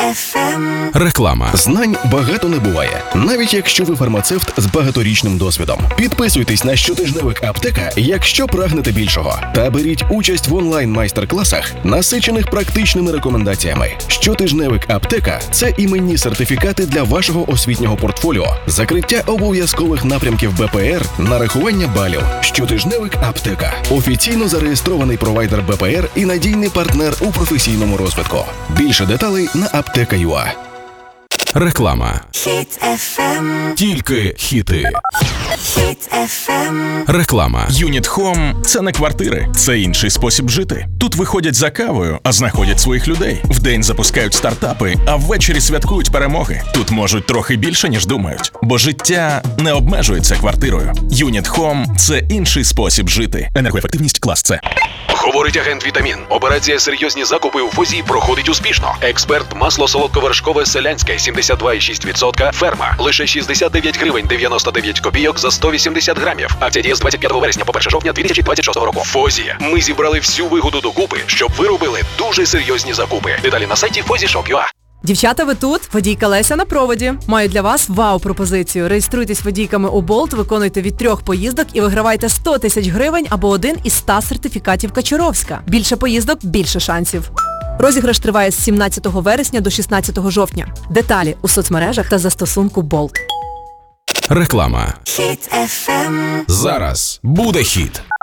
Реклама. Знань багато не буває, навіть якщо ви фармацевт з багаторічним досвідом. Підписуйтесь на щотижневик Аптека, якщо прагнете більшого. Та беріть участь в онлайн-майстер-класах, насичених практичними рекомендаціями. Щотижневик Аптека – це іменні сертифікати для вашого освітнього портфоліо, закриття обов'язкових напрямків БПР, нарахування балів. Щотижневик Аптека – офіційно зареєстрований провайдер БПР і надійний партнер у професійному розвитку. Більше деталей на apteka.ua. Реклама. Hit FM. Тільки хіти. Hit FM. Реклама. Юніт Home – це не квартири, це інший спосіб жити. Тут виходять за кавою, а знаходять своїх людей. Вдень запускають стартапи, а ввечері святкують перемоги. Тут можуть трохи більше, ніж думають. Бо життя не обмежується квартирою. Юніт Home – це інший спосіб жити. Енергоефективність клас С. Говорить агент Вітамін. Операція «Серйозні закупи» у ФОЗі проходить успішно. Експерт масло солодковершкове селянське 72,6%, ферма. Лише 69 гривень 99 копійок за 180 грамів. Акція діє з 25 вересня по 1 жовтня 2026 року. ФОЗі. Ми зібрали всю вигоду докупи, щоб ви робили дуже серйозні закупи. Деталі на сайті FOZIShop.ua. Дівчата, ви тут? Водійка Леся на проводі. Маю для вас вау-пропозицію. Реєструйтесь водійками у Болт, виконуйте від 3 поїздок і вигравайте 100 тисяч гривень або один із 100 сертифікатів Качуровська. Більше поїздок – більше шансів. Розіграш триває з 17 вересня до 16 жовтня. Деталі у соцмережах та застосунку Болт. Реклама. Hit FM. Зараз буде хіт.